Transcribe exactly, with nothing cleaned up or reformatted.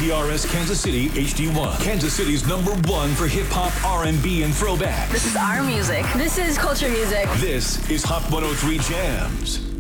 T R S Kansas City H D one. Kansas City's number one for hip-hop, R and B, and throwback. This is our music. This is culture music. This is Hot one oh three Jams.